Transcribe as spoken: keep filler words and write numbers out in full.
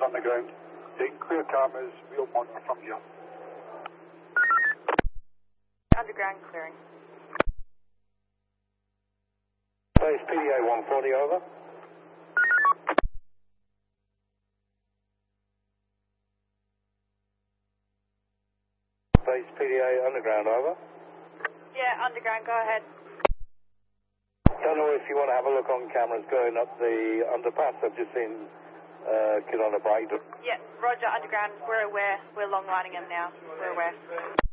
underground. Taking clear cameras, we'll monitor from here. Underground clearing. Base P D A one forty, over. Base P D A underground, over. Yeah, underground, go ahead. Don't know if you want to have a look on cameras going up the underpass. I've just seen a uh, kid on a bike. Yeah, roger, underground, we're aware. We're long lining him now. We're aware.